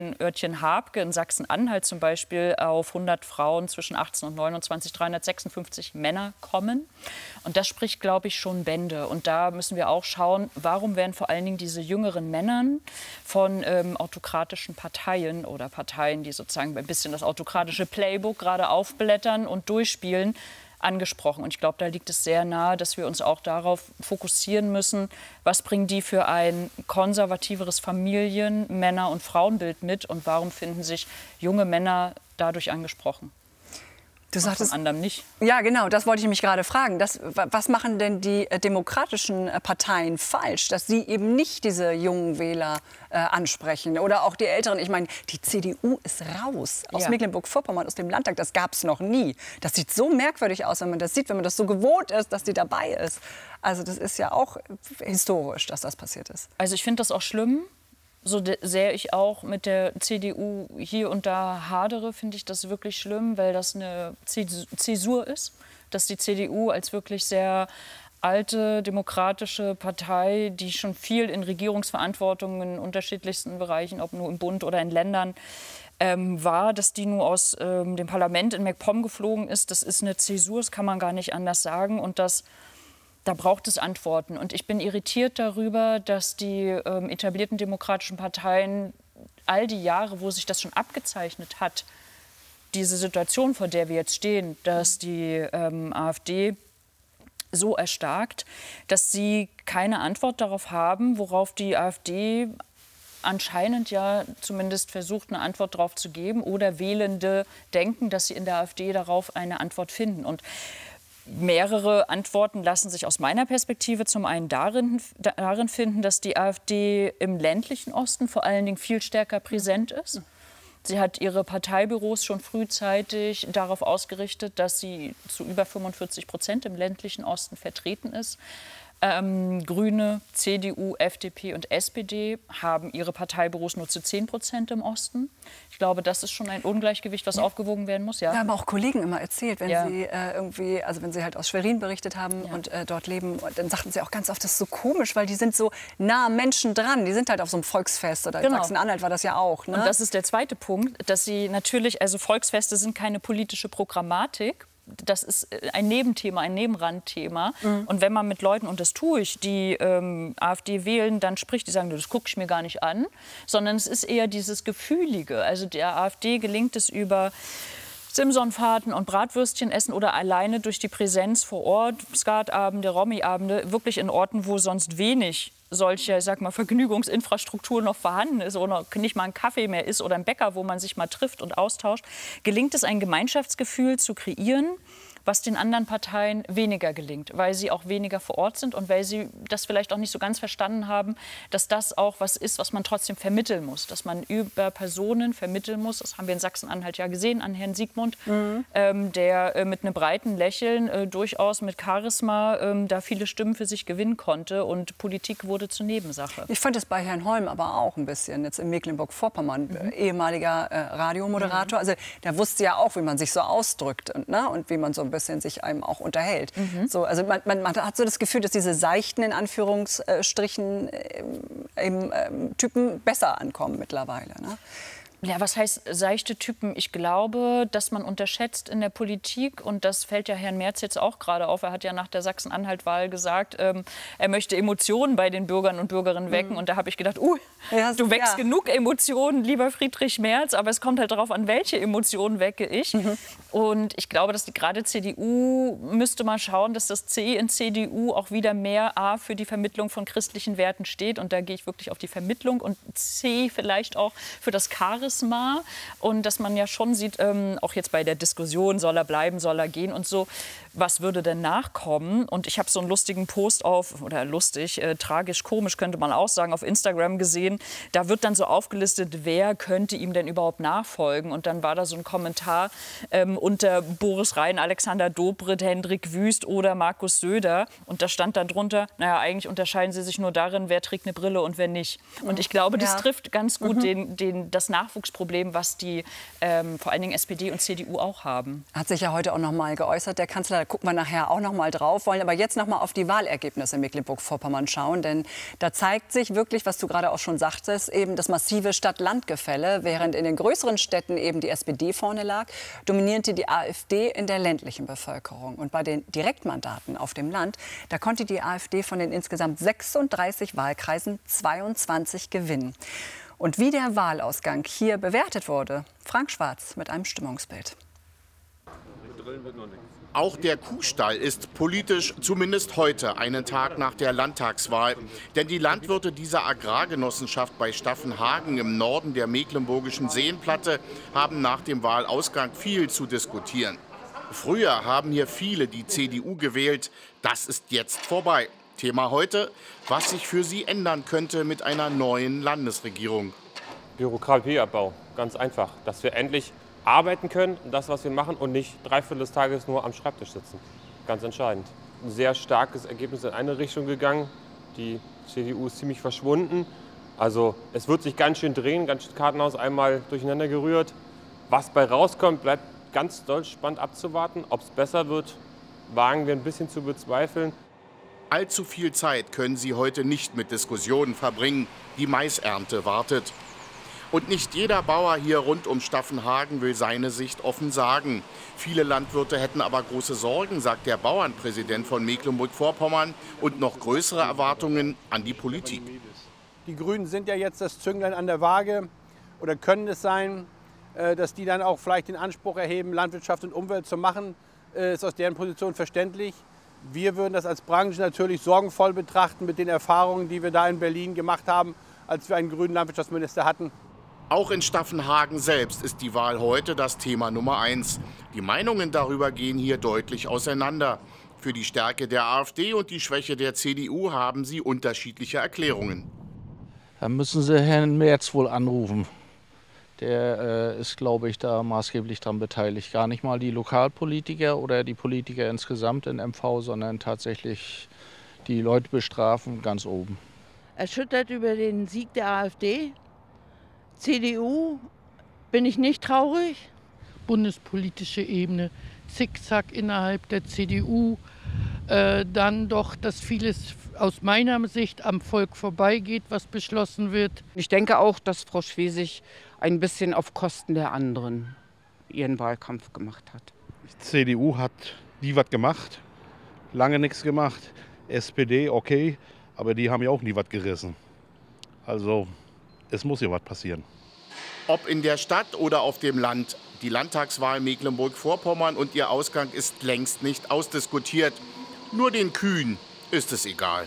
Örtchen Habke in Sachsen-Anhalt zum Beispiel auf 100 Frauen zwischen 18 und 29 356 Männer kommen. Und das spricht, glaube ich, schon Bände. Und da müssen wir auch schauen, warum werden vor allen Dingen diese jüngeren Männer von autokratischen Parteien oder Parteien, die sozusagen ein bisschen das autokratische Playbook gerade aufblättern und durchspielen, angesprochen. Und ich glaube, da liegt es sehr nahe, dass wir uns auch darauf fokussieren müssen, was bringen die für ein konservativeres Familien-, Männer- und Frauenbild mit und warum finden sich junge Männer dadurch angesprochen. Du sagtest, anderem nicht. Ja, genau, das wollte ich mich gerade fragen. Was machen denn die demokratischen Parteien falsch, dass sie eben nicht diese jungen Wähler ansprechen oder auch die Älteren? Ich meine, die CDU ist raus aus Mecklenburg-Vorpommern, aus dem Landtag. Das gab es noch nie. Das sieht so merkwürdig aus, wenn man das sieht, wenn man das so gewohnt ist, dass die dabei ist. Also das ist ja auch historisch, dass das passiert ist. Also ich finde das auch schlimm. So sehr ich auch mit der CDU hier und da hadere, finde ich das wirklich schlimm, weil das eine Zäsur ist, dass die CDU als wirklich sehr alte demokratische Partei, die schon viel in Regierungsverantwortung in unterschiedlichsten Bereichen, ob nur im Bund oder in Ländern, war, dass die nur aus dem Parlament in MacPom geflogen ist. Das ist eine Zäsur, das kann man gar nicht anders sagen. Und da braucht es Antworten. Und ich bin irritiert darüber, dass die etablierten demokratischen Parteien all die Jahre, wo sich das schon abgezeichnet hat, diese Situation, vor der wir jetzt stehen, dass die AfD so erstarkt, dass sie keine Antwort darauf haben, worauf die AfD anscheinend ja zumindest versucht, eine Antwort darauf zu geben. Oder Wählende denken, dass sie in der AfD darauf eine Antwort finden. Und mehrere Antworten lassen sich aus meiner Perspektive zum einen darin finden, dass die AfD im ländlichen Osten vor allen Dingen viel stärker präsent ist. Sie hat ihre Parteibüros schon frühzeitig darauf ausgerichtet, dass sie zu über 45% im ländlichen Osten vertreten ist. Grüne, CDU, FDP und SPD haben ihre Parteibüros nur zu 10% im Osten. Ich glaube, das ist schon ein Ungleichgewicht, was aufgewogen werden muss. Ja. Da haben auch Kollegen immer erzählt, wenn sie wenn sie halt aus Schwerin berichtet haben und dort leben, dann sagten sie auch ganz oft, das ist so komisch, weil die sind so nah am Menschen dran. Die sind halt auf so einem Volksfest oder in Sachsen-Anhalt war das ja auch. Ne? Und das ist der zweite Punkt, dass sie natürlich, also Volksfeste sind keine politische Programmatik. Das ist ein Nebenthema, ein Nebenrandthema. Und wenn man mit Leuten, und das tue ich, die AfD wählen, dann spricht, die sagen, das gucke ich mir gar nicht an. Sondern es ist eher dieses Gefühlige. Also der AfD gelingt es über Simsonfahrten und Bratwürstchen essen oder alleine durch die Präsenz vor Ort, Skatabende, Romy-Abende, wirklich in Orten, wo sonst wenig solche, ich sag mal, Vergnügungsinfrastruktur noch vorhanden ist oder nicht mal ein Kaffee mehr ist oder ein Bäcker, wo man sich mal trifft und austauscht, gelingt es, ein Gemeinschaftsgefühl zu kreieren, was den anderen Parteien weniger gelingt, weil sie auch weniger vor Ort sind und weil sie das vielleicht auch nicht so ganz verstanden haben, dass das auch was ist, was man trotzdem vermitteln muss, dass man über Personen vermitteln muss. Das haben wir in Sachsen-Anhalt ja gesehen an Herrn Siegmund, der mit einem breiten Lächeln durchaus mit Charisma da viele Stimmen für sich gewinnen konnte und Politik wurde zur Nebensache. Ich fand es bei Herrn Holm aber auch ein bisschen, jetzt in Mecklenburg-Vorpommern, ehemaliger Radiomoderator. Also der wusste ja auch, wie man sich so ausdrückt und wie man so ein bisschen sich einem auch unterhält. So, also man hat so das Gefühl, dass diese seichten, in Anführungsstrichen, Typen besser ankommen mittlerweile. Ne? Ja, was heißt seichte Typen? Ich glaube, dass man unterschätzt in der Politik, und das fällt ja Herrn Merz jetzt auch gerade auf, er hat ja nach der Sachsen-Anhalt-Wahl gesagt, er möchte Emotionen bei den Bürgern und Bürgerinnen wecken. Und da habe ich gedacht, du wächst genug Emotionen, lieber Friedrich Merz, aber es kommt halt darauf an, welche Emotionen wecke ich. Und ich glaube, dass gerade CDU müsste mal schauen, dass das C in CDU auch wieder mehr A für die Vermittlung von christlichen Werten steht. Und da gehe ich wirklich auf die Vermittlung und C vielleicht auch für das Charisma. Und dass man ja schon sieht, auch jetzt bei der Diskussion, soll er bleiben, soll er gehen und so, was würde denn nachkommen? Und ich habe so einen lustigen Post tragisch, komisch könnte man auch sagen, auf Instagram gesehen. Da wird dann so aufgelistet, wer könnte ihm denn überhaupt nachfolgen? Und dann war da so ein Kommentar unter Boris Rhein, Alexander Dobrindt, Hendrik Wüst oder Markus Söder. Und da stand dann drunter, naja, eigentlich unterscheiden sie sich nur darin, wer trägt eine Brille und wer nicht. Und ich glaube, das trifft ganz gut das Nachwuchs Nachwuchsproblem, was die vor allen Dingen SPD und CDU auch haben. Hat sich ja heute auch noch mal geäußert, der Kanzler. Da gucken wir nachher auch noch mal drauf. Wollen aber jetzt noch mal auf die Wahlergebnisse in Mecklenburg-Vorpommern schauen. Denn da zeigt sich wirklich, was du gerade auch schon sagtest, eben das massive Stadt-Land-Gefälle. Während in den größeren Städten eben die SPD vorne lag, dominierte die AfD in der ländlichen Bevölkerung. Und bei den Direktmandaten auf dem Land, da konnte die AfD von den insgesamt 36 Wahlkreisen 22 gewinnen. Und wie der Wahlausgang hier bewertet wurde, Frank Schwarz mit einem Stimmungsbild. Auch der Kuhstall ist politisch, zumindest heute, einen Tag nach der Landtagswahl. Denn die Landwirte dieser Agrargenossenschaft bei Staffenhagen im Norden der mecklenburgischen Seenplatte haben nach dem Wahlausgang viel zu diskutieren. Früher haben hier viele die CDU gewählt. Das ist jetzt vorbei. Thema heute, was sich für sie ändern könnte mit einer neuen Landesregierung. Bürokratieabbau, ganz einfach. Dass wir endlich arbeiten können, das, was wir machen, und nicht 3/4 des Tages nur am Schreibtisch sitzen. Ganz entscheidend. Ein sehr starkes Ergebnis in eine Richtung gegangen. Die CDU ist ziemlich verschwunden. Also es wird sich ganz schön drehen, ganz schön Kartenhaus einmal durcheinander gerührt. Was bei rauskommt, bleibt ganz doll spannend abzuwarten. Ob es besser wird, wagen wir ein bisschen zu bezweifeln. Allzu viel Zeit können sie heute nicht mit Diskussionen verbringen. Die Maisernte wartet. Und nicht jeder Bauer hier rund um Staffenhagen will seine Sicht offen sagen. Viele Landwirte hätten aber große Sorgen, sagt der Bauernpräsident von Mecklenburg-Vorpommern, und noch größere Erwartungen an die Politik. Die Grünen sind ja jetzt das Zünglein an der Waage oder können es sein, dass die dann auch vielleicht den Anspruch erheben, Landwirtschaft und Umwelt zu machen, ist aus deren Position verständlich. Wir würden das als Branche natürlich sorgenvoll betrachten mit den Erfahrungen, die wir da in Berlin gemacht haben, als wir einen grünen Landwirtschaftsminister hatten. Auch in Staffenhagen selbst ist die Wahl heute das Thema Nummer 1. Die Meinungen darüber gehen hier deutlich auseinander. Für die Stärke der AfD und die Schwäche der CDU haben sie unterschiedliche Erklärungen. Da müssen Sie Herrn Merz wohl anrufen. Der ist, glaube ich, da maßgeblich daran beteiligt. Gar nicht mal die Lokalpolitiker oder die Politiker insgesamt in MV, sondern tatsächlich die Leute bestrafen ganz oben. Erschüttert über den Sieg der AfD. CDU bin ich nicht traurig. Bundespolitische Ebene, Zickzack innerhalb der CDU, dann doch, dass vieles aus meiner Sicht am Volk vorbeigeht, was beschlossen wird. Ich denke auch, dass Frau Schwesig ein bisschen auf Kosten der anderen ihren Wahlkampf gemacht hat. Die CDU hat nie was gemacht, lange nichts gemacht. SPD, okay, aber die haben ja auch nie was gerissen. Also es muss hier was passieren. Ob in der Stadt oder auf dem Land, die Landtagswahl Mecklenburg-Vorpommern und ihr Ausgang ist längst nicht ausdiskutiert. Nur den Kühen ist es egal.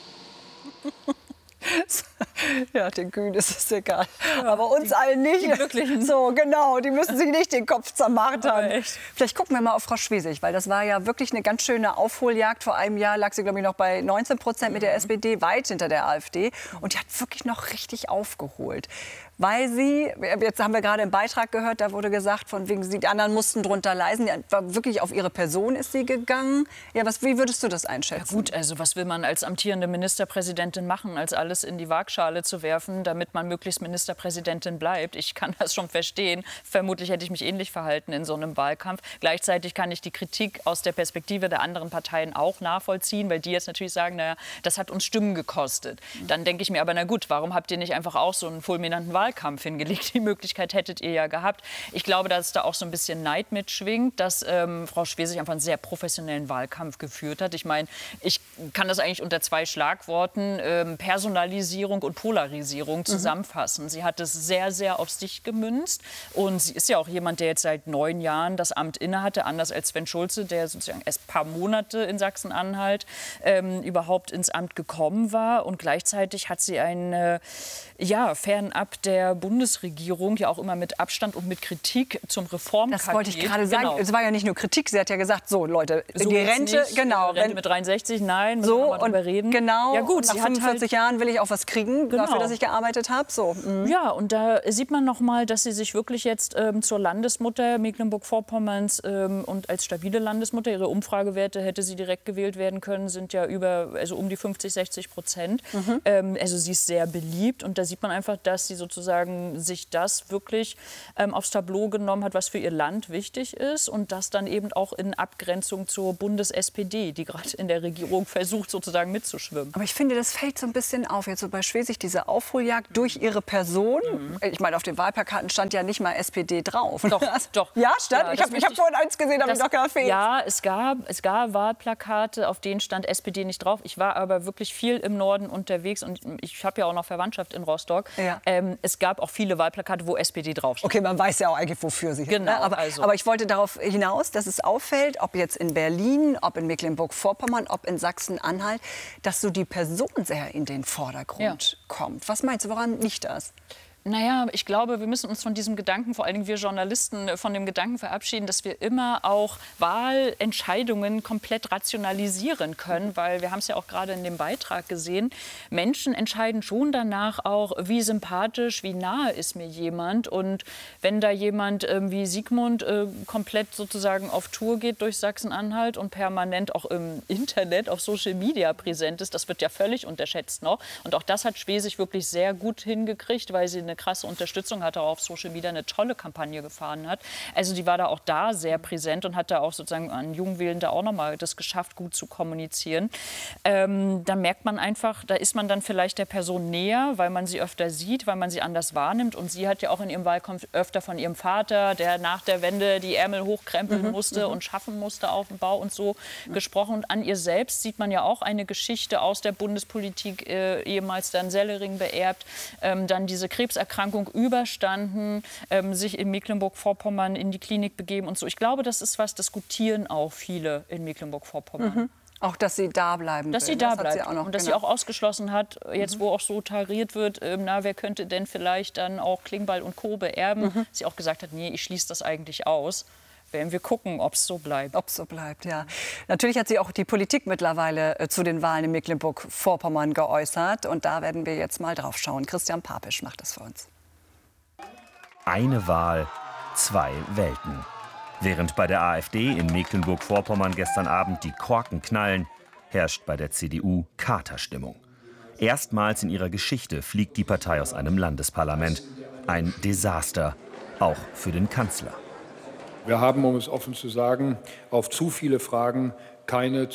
Ja, den Kühen ist es egal. Aber uns allen nicht. Die Glücklichen. So, genau, die müssen sich nicht den Kopf zermartern. Vielleicht gucken wir mal auf Frau Schwesig, weil das war ja wirklich eine ganz schöne Aufholjagd. Vor einem Jahr lag sie, glaube ich, noch bei 19% mit der SPD, weit hinter der AfD. Und die hat wirklich noch richtig aufgeholt. Weil sie, jetzt haben wir gerade im Beitrag gehört, da wurde gesagt, von wegen, die anderen mussten drunter leiden. Wirklich auf ihre Person ist sie gegangen. Ja, wie würdest du das einschätzen? Ja gut, also was will man als amtierende Ministerpräsidentin machen, als alles in die Waagschale zu werfen, damit man möglichst Ministerpräsidentin bleibt? Ich kann das schon verstehen. Vermutlich hätte ich mich ähnlich verhalten in so einem Wahlkampf. Gleichzeitig kann ich die Kritik aus der Perspektive der anderen Parteien auch nachvollziehen, weil die jetzt natürlich sagen, naja, das hat uns Stimmen gekostet. Dann denke ich mir aber, na gut, warum habt ihr nicht einfach auch so einen fulminanten Wahlkampf hingelegt? Die Möglichkeit hättet ihr ja gehabt. Ich glaube, dass da auch so ein bisschen Neid mitschwingt, dass Frau Schwesig einfach einen sehr professionellen Wahlkampf geführt hat. Ich meine, ich kann das eigentlich unter 2 Schlagworten, Personalisierung und Polarisierung zusammenfassen. Sie hat es sehr, sehr auf sich gemünzt. Und sie ist ja auch jemand, der jetzt seit 9 Jahren das Amt innehatte, anders als Sven Schulze, der sozusagen erst ein paar Monate in Sachsen-Anhalt überhaupt ins Amt gekommen war. Und gleichzeitig hat sie einen, fernab der Bundesregierung, ja auch immer mit Abstand und mit Kritik zum Reformpaket. Das wollte ich gerade sagen. Genau. Es war ja nicht nur Kritik, sie hat ja gesagt, so Leute, So die jetzt Rente, nicht, genau. Rente mit 63, nein, müssen so wir mal drüber reden. Genau, ja, gut, nach sie hat 45 Jahren will ich auch was kriegen, dafür, dass ich gearbeitet habe. So. Ja, und da sieht man noch mal, dass sie sich wirklich jetzt zur Landesmutter Mecklenburg-Vorpommerns und als stabile Landesmutter, ihre Umfragewerte, hätte sie direkt gewählt werden können, sind ja um die 50-60%. Also sie ist sehr beliebt und da sieht man einfach, dass sie sozusagen sozusagen sich das wirklich aufs Tableau genommen hat, was für ihr Land wichtig ist und das dann eben auch in Abgrenzung zur Bundes-SPD, die gerade in der Regierung versucht, sozusagen mitzuschwimmen. Aber ich finde, das fällt so ein bisschen auf. Jetzt so bei Schwesig, diese Aufholjagd durch ihre Person. Ich meine, auf den Wahlplakaten stand ja nicht mal SPD drauf. Doch, doch. Ja, stand? Ja, ich hab vorhin eins gesehen, habe ich doch gefehlt. Ja, es gab Wahlplakate, auf denen stand SPD nicht drauf. Ich war aber wirklich viel im Norden unterwegs und ich habe ja auch noch Verwandtschaft in Rostock. Ja. Es gab auch viele Wahlplakate, wo SPD draufsteht. Okay, man weiß ja auch eigentlich, wofür sie genau, aber ich wollte darauf hinaus, dass es auffällt, ob jetzt in Berlin, ob in Mecklenburg-Vorpommern, ob in Sachsen-Anhalt, dass so die Person sehr in den Vordergrund kommt. Was meinst du, woran liegt das? Naja, ich glaube, wir müssen uns von diesem Gedanken, vor allen Dingen wir Journalisten, von dem Gedanken verabschieden, dass wir immer auch Wahlentscheidungen komplett rationalisieren können, weil wir haben es ja auch gerade in dem Beitrag gesehen, Menschen entscheiden schon danach auch, wie sympathisch, wie nahe ist mir jemand. Und wenn da jemand wie Sigmund komplett sozusagen auf Tour geht durch Sachsen-Anhalt und permanent auch im Internet, auf Social Media präsent ist, das wird ja völlig unterschätzt noch. Und auch das hat Schwesig wirklich sehr gut hingekriegt, weil sie eine krasse Unterstützung hatte, auch auf Social Media eine tolle Kampagne gefahren hat. Also die war da auch da sehr präsent und hat da auch sozusagen an Jungwählen da auch nochmal das geschafft, gut zu kommunizieren. Da merkt man einfach, da ist man dann vielleicht der Person näher, weil man sie öfter sieht, weil man sie anders wahrnimmt. Und sie hat ja auch in ihrem Wahlkampf öfter von ihrem Vater, der nach der Wende die Ärmel hochkrempeln musste und schaffen musste auf dem Bau und so gesprochen. Und an ihr selbst sieht man ja auch eine Geschichte aus der Bundespolitik, ehemals dann Sellering beerbt, dann diese Krebserkrankung überstanden, sich in Mecklenburg-Vorpommern in die Klinik begeben und so. Ich glaube, das ist was, das gutieren auch viele in Mecklenburg-Vorpommern. Auch, dass sie da bleiben Dass will. sie da das bleibt und dass sie auch ausgeschlossen hat, jetzt wo auch so tariert wird, na, wer könnte denn vielleicht dann auch Klingbeil und Co. beerben, sie auch gesagt hat, nee, ich schließe das eigentlich aus. Werden wir gucken, ob es so bleibt. Ob es so bleibt, ja. Natürlich hat sie auch die Politik mittlerweile zu den Wahlen in Mecklenburg-Vorpommern geäußert. Und da werden wir jetzt mal drauf schauen. Christian Papisch macht das für uns. Eine Wahl, zwei Welten. Während bei der AfD in Mecklenburg-Vorpommern gestern Abend die Korken knallen, herrscht bei der CDU Katerstimmung. Erstmals in ihrer Geschichte fliegt die Partei aus einem Landesparlament. Ein Desaster, auch für den Kanzler. Wir haben, um es offen zu sagen, auf zu viele Fragen keine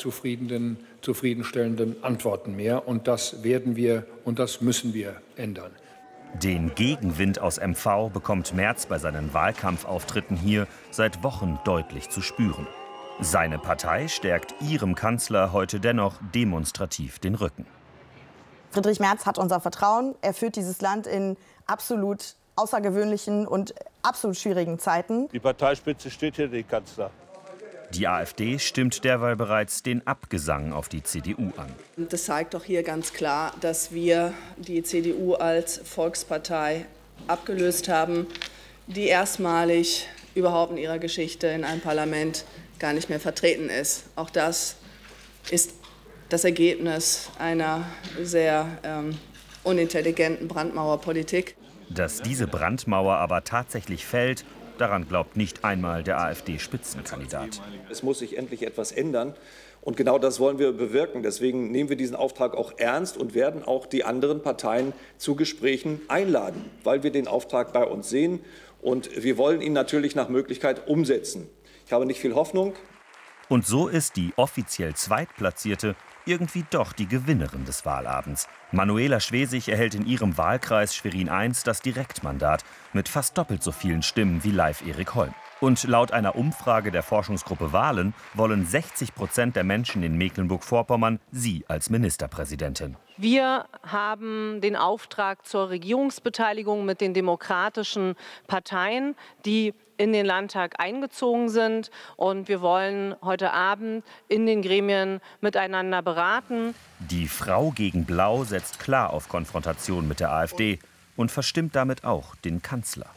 zufriedenstellenden Antworten mehr. Und das werden wir und das müssen wir ändern. Den Gegenwind aus MV bekommt Merz bei seinen Wahlkampfauftritten hier seit Wochen deutlich zu spüren. Seine Partei stärkt ihrem Kanzler heute dennoch demonstrativ den Rücken. Friedrich Merz hat unser Vertrauen. Er führt dieses Land in absolut außergewöhnlichen und absolut schwierigen Zeiten. Die Parteispitze steht hier, den Kanzler. Die AfD stimmt derweil bereits den Abgesang auf die CDU an. Das zeigt doch hier ganz klar, dass wir die CDU als Volkspartei abgelöst haben, die erstmalig überhaupt in ihrer Geschichte in einem Parlament gar nicht mehr vertreten ist. Auch das ist das Ergebnis einer sehr unintelligenten Brandmauerpolitik. Dass diese Brandmauer aber tatsächlich fällt, daran glaubt nicht einmal der AfD-Spitzenkandidat. Es muss sich endlich etwas ändern. Und genau das wollen wir bewirken. Deswegen nehmen wir diesen Auftrag auch ernst und werden auch die anderen Parteien zu Gesprächen einladen, weil wir den Auftrag bei uns sehen. Und wir wollen ihn natürlich nach Möglichkeit umsetzen. Ich habe nicht viel Hoffnung. Und so ist die offiziell Zweitplatzierte irgendwie doch die Gewinnerin des Wahlabends. Manuela Schwesig erhält in ihrem Wahlkreis Schwerin I das Direktmandat mit fast doppelt so vielen Stimmen wie Live Erik Holm. Und laut einer Umfrage der Forschungsgruppe Wahlen wollen 60% der Menschen in Mecklenburg-Vorpommern sie als Ministerpräsidentin. Wir haben den Auftrag zur Regierungsbeteiligung mit den demokratischen Parteien, die in den Landtag eingezogen sind. Und wir wollen heute Abend in den Gremien miteinander beraten. Die Frau gegen Blau setzt klar auf Konfrontation mit der AfD und verstimmt damit auch den Kanzler.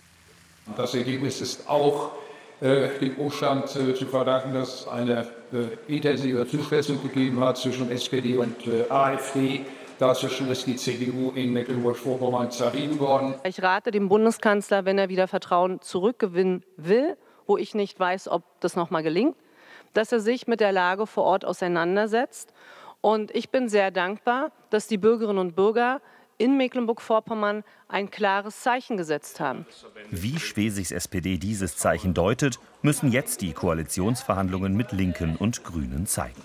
Das Ergebnis ist auch dem Umstand zu verdanken, dass es eine intensive Zuspitzung gegeben hat zwischen SPD und AfD. Dazwischen ist die CDU in Mecklenburg-Vorpommern zerrieben worden. Ich rate dem Bundeskanzler, wenn er wieder Vertrauen zurückgewinnen will, wo ich nicht weiß, ob das noch mal gelingt, dass er sich mit der Lage vor Ort auseinandersetzt. Und ich bin sehr dankbar, dass die Bürgerinnen und Bürger in Mecklenburg-Vorpommern ein klares Zeichen gesetzt haben. Wie Schwesigs SPD dieses Zeichen deutet, müssen jetzt die Koalitionsverhandlungen mit Linken und Grünen zeigen.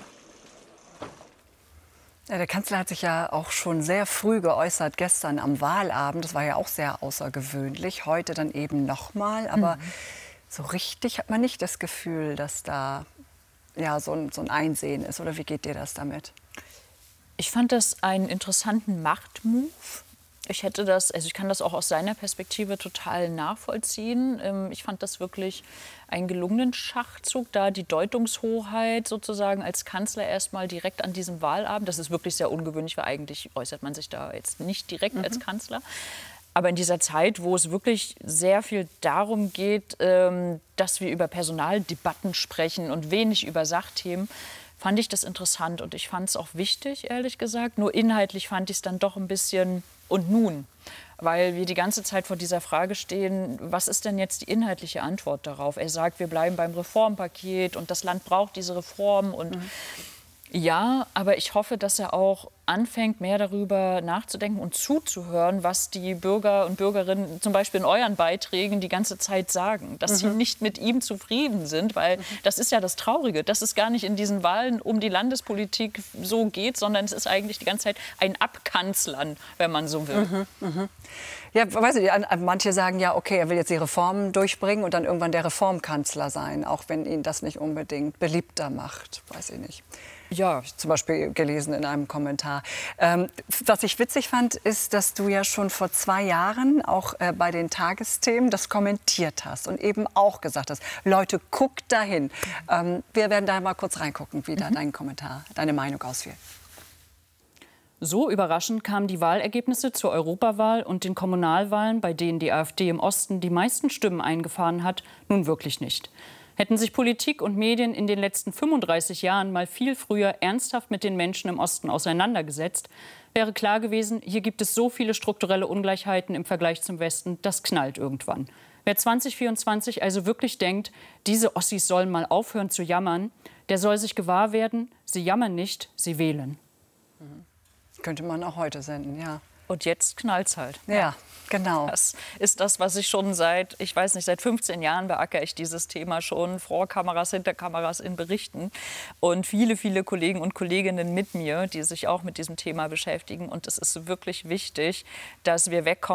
Ja, der Kanzler hat sich ja auch schon sehr früh geäußert, gestern am Wahlabend. Das war ja auch sehr außergewöhnlich. Heute dann eben nochmal. Aber so richtig hat man nicht das Gefühl, dass da ja, so ein Einsehen ist. Oder wie geht dir das damit? Ich fand das einen interessanten Machtmove. Ich kann das auch aus seiner Perspektive total nachvollziehen. Ich fand das wirklich einen gelungenen Schachzug, da die Deutungshoheit sozusagen als Kanzler erstmal direkt an diesem Wahlabend. Das ist wirklich sehr ungewöhnlich, weil eigentlich äußert man sich da jetzt nicht direkt als Kanzler. Aber in dieser Zeit, wo es wirklich sehr viel darum geht, dass wir über Personaldebatten sprechen und wenig über Sachthemen, fand ich das interessant und ich fand es auch wichtig, ehrlich gesagt. Nur inhaltlich fand ich es dann doch ein bisschen und nun, weil wir die ganze Zeit vor dieser Frage stehen, was ist denn jetzt die inhaltliche Antwort darauf? Er sagt, wir bleiben beim Reformpaket und das Land braucht diese Reformen und ja, aber ich hoffe, dass er auch anfängt, mehr darüber nachzudenken und zuzuhören, was die Bürger und Bürgerinnen zum Beispiel in euren Beiträgen die ganze Zeit sagen. Dass sie nicht mit ihm zufrieden sind, weil das ist ja das Traurige, dass es gar nicht in diesen Wahlen um die Landespolitik so geht, sondern es ist eigentlich die ganze Zeit ein Abkanzlern, wenn man so will. Ja, weiß ich, manche sagen ja, okay, er will jetzt die Reformen durchbringen und dann irgendwann der Reformkanzler sein, auch wenn ihn das nicht unbedingt beliebter macht, weiß ich nicht. Ja, zum Beispiel gelesen in einem Kommentar. Was ich witzig fand, ist, dass du ja schon vor 2 Jahren auch bei den Tagesthemen das kommentiert hast und eben auch gesagt hast, Leute, guckt dahin. Wir werden da mal kurz reingucken, wie da dein Kommentar, deine Meinung ausfiel. So überraschend kamen die Wahlergebnisse zur Europawahl und den Kommunalwahlen, bei denen die AfD im Osten die meisten Stimmen eingefahren hat, nun wirklich nicht. Hätten sich Politik und Medien in den letzten 35 Jahren mal viel früher ernsthaft mit den Menschen im Osten auseinandergesetzt, wäre klar gewesen, hier gibt es so viele strukturelle Ungleichheiten im Vergleich zum Westen, das knallt irgendwann. Wer 2024 also wirklich denkt, diese Ossis sollen mal aufhören zu jammern, der soll sich gewahr werden, sie jammern nicht, sie wählen. Könnte man auch heute senden, ja. Und jetzt knallt's halt. Ja, genau. Das ist das, was ich schon seit 15 Jahren beackere ich dieses Thema schon, vor Kameras, hinter Kameras in Berichten. Und viele, viele Kollegen und Kolleginnen mit mir, die sich auch mit diesem Thema beschäftigen. Und es ist wirklich wichtig, dass wir wegkommen